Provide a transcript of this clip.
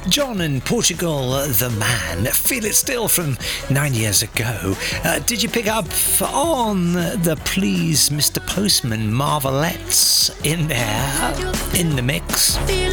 John in Portugal, The Man. Feel It Still from 9 years ago. Did you pick up on the Please Mr. Postman Marvelettes in there, in the mix?